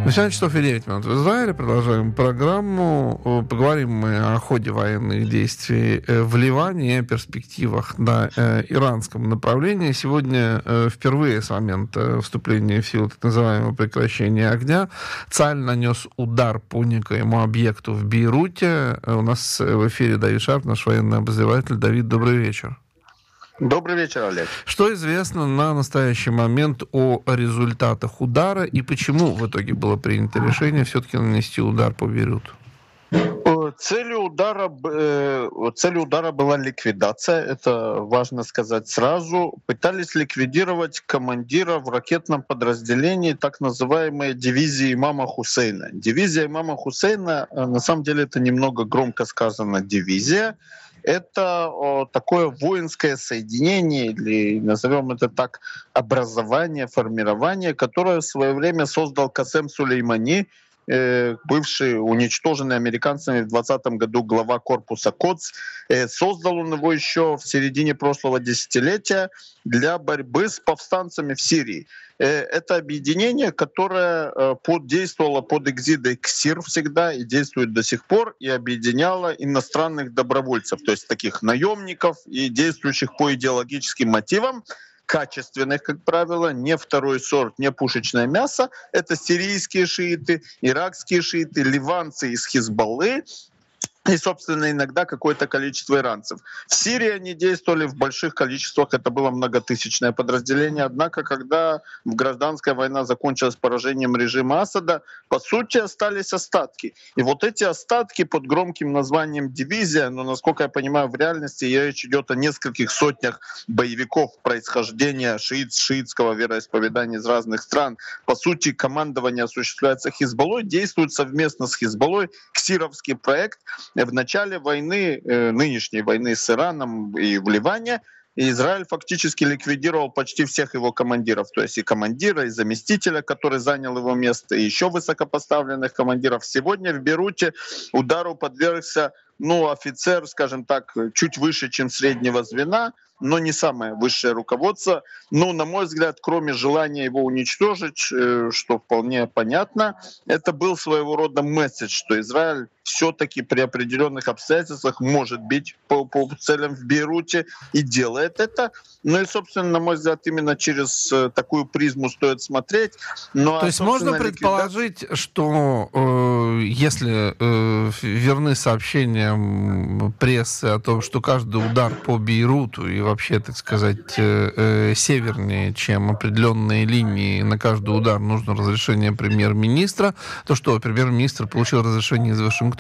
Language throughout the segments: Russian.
18 часов и 9 минут в Израиле. Продолжаем программу. Поговорим мы о ходе военных действий в Ливане и о перспективах на иранском направлении. Сегодня впервые с момента вступления в силу так называемого прекращения огня Цахаль нанес удар по некоему объекту в Бейруте. У нас в эфире Давид Шарп, наш военный обозреватель. Давид, добрый вечер. Добрый вечер, Олег. Что известно на настоящий момент о результатах удара и почему в итоге было принято решение все-таки нанести удар по Бейруту? Целью удара была ликвидация, это важно сказать сразу. Пытались ликвидировать командира в ракетном подразделении так называемой дивизии имама Хусейна. Дивизия имама Хусейна, на самом деле это немного громко сказано дивизия. Это такое воинское соединение, или назовем это так, образование, формирование, которое в свое время создал Касем Сулеймани, бывший уничтоженный американцами в 2020 году глава корпуса Кодс. Создал он его еще в середине прошлого десятилетия для борьбы с повстанцами в Сирии. Это объединение, которое действовало под эгидой КСИР всегда и действует до сих пор, и объединяло иностранных добровольцев, то есть таких наемников и действующих по идеологическим мотивам, качественных, как правило, не второй сорт, не пушечное мясо. Это сирийские шииты, иракские шииты, ливанцы из Хизбаллы и, собственно, иногда какое-то количество иранцев. В Сирии они действовали в больших количествах, это было многотысячное подразделение. Однако, когда гражданская война закончилась поражением режима Асада, по сути, остались остатки. И вот эти остатки под громким названием «дивизия», но, насколько я понимаю, в реальности речь идет о нескольких сотнях боевиков происхождения шиитского вероисповедания из разных стран. По сути, командование осуществляется Хизбаллой, действует совместно с Хизбаллой, ксировский проект. В начале войны, нынешней войны с Ираном и в Ливане, Израиль фактически ликвидировал почти всех его командиров, то есть и командира, и заместителя, который занял его место, и еще высокопоставленных командиров. Сегодня в Бейруте удару подвергся офицер, скажем так, чуть выше, чем среднего звена, но не самое высшее руководство. Но, на мой взгляд, кроме желания его уничтожить, что вполне понятно, это был своего рода месседж, что Израиль все-таки при определенных обстоятельствах может бить по целям в Бейруте и делает это. Ну и, собственно, на мой взгляд, именно через такую призму стоит смотреть. То есть можно предположить, что если верны сообщения прессы о том, что каждый удар по Бейруту и вообще, так сказать, севернее, чем определенные линии, на каждый удар нужно разрешение премьер-министра, то что, премьер-министр получил разрешение из Вашингтона?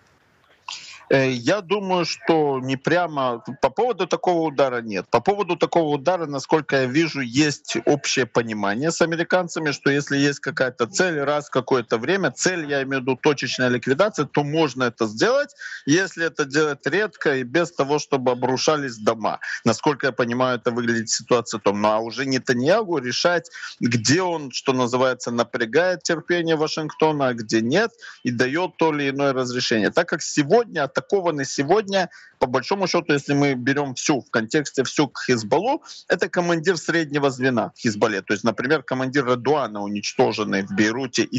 Я думаю, что не прямо по поводу такого удара нет. По поводу такого удара, насколько я вижу, есть общее понимание с американцами, что если есть какая-то цель, раз в какое-то время, цель, я имею в виду точечная ликвидация, то можно это сделать, если это делать редко и без того, чтобы обрушались дома. Насколько я понимаю, это выглядит ситуация том. Ну а уже Нетаньяху решать, где он, что называется, напрягает терпение Вашингтона, а где нет, и дает то или иное разрешение. Так как сегодня атакованы сегодня, по большому счету, если мы берем в контексте всю Хизбаллу, это командир среднего звена в Хизбалле. То есть, например, командир Радуана, уничтоженный в Бейруте, и